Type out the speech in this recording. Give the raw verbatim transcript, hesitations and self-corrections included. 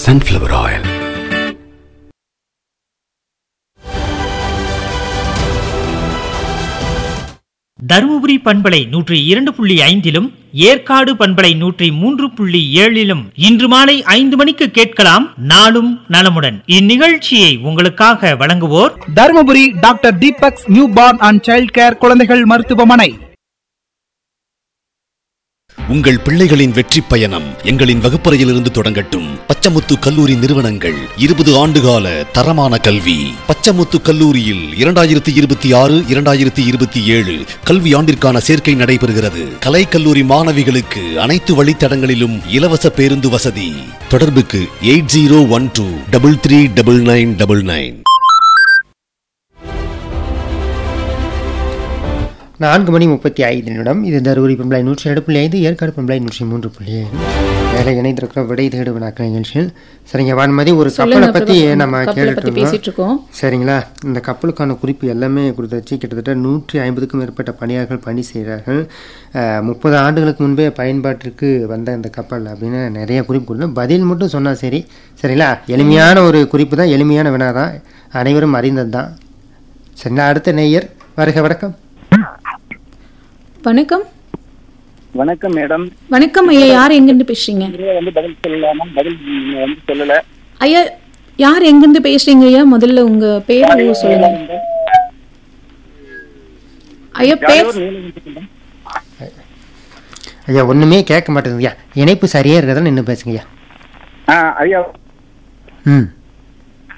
sunflower oil. Dharmapuri பண்பலை நூற்றி இரண்டு புள்ளி ஐந்திலும் ஏற்காடு பண்பலை நூற்றி மூன்று புள்ளி ஏழிலும் இன்று மாலை ஐந்து மணிக்கு கேட்கலாம் நாளும் நலமுடன். இந்நிகழ்ச்சியை உங்களுக்காக வழங்குவோர் Dharmapuri doctor Deepak's new born and child care குழந்தைகள் மருத்துவமனை. உங்கள் பிள்ளைகளின் வெற்றி பயணம் எங்களின் வகுப்பறையிலிருந்து தொடங்கட்டும். பச்சமுத்து கல்லூரி நிறுவனங்கள் இருபது ஆண்டுகால தரமான கல்வி. பச்சமுத்து கல்லூரியில் இரண்டாயிரத்தி இருபத்தி ஆறு இரண்டாயிரத்தி இருபத்தி ஏழு கல்வி ஆண்டிற்கான சேர்க்கை நடைபெறுகிறது. கலை கல்லூரி மாணவிகளுக்கு அனைத்து வழித்தடங்களிலும் இலவச பேருந்து வசதி. தொடர்புக்கு eight zero one two double three double nine double nine. நான்கு மணி முப்பத்தி ஐந்து நிமிடம். இது தருமபுரி பண்பலை நூற்றி இரண்டு புள்ளி ஐந்து, ஏற்காடு பண்பலை நூற்றி மூன்று புள்ளி ஐந்து. வேலை இணைந்திருக்கிற விடை தேடு வினாக்கள் நிகழ்ச்சியில். சரிங்க வான்மதி, ஒரு கப்பலை பற்றி நம்ம கேட்டுருக்கோம். சரிங்களா, இந்த கப்பலுக்கான குறிப்பு எல்லாமே கொடுத்தாச்சு. கிட்டத்தட்ட நூற்றி ஐம்பதுக்கும் மேற்பட்ட பணியாளர்கள் பணி செய்கிறார்கள். முப்பது ஆண்டுகளுக்கு முன்பே பயன்பாட்டிற்கு வந்த இந்த கப்பல் அப்படின்னு நிறைய குறிப்பு கொடுத்தோம். பதில் மட்டும் சொன்னால் சரி. சரிங்களா, எளிமையான ஒரு குறிப்பு தான், எளிமையான வினா தான், அனைவரும் அறிந்தது தான். சரிங்களா, அடுத்த நேயர் வருக. வணக்கம். வணக்கம். வணக்கம் மேடம். வணக்கம் ஐயா, யார் எங்கிருந்து பேசுறீங்க? வந்து பதில் சொல்லலாமா? பதில் வந்து சொல்லல. ஐயா யார் எங்கிருந்து பேசுறீங்க ஐயா? முதல்ல உங்க பேர் சொல்லுங்க ஐயா. பேர் ஐயா ஒண்ணுமே கேட்க மாட்டேங்குது ஐயா. இணைப்பு சரியா இருக்கிறதா நின்று பேசுங்க ஐயா. ஐயா ம்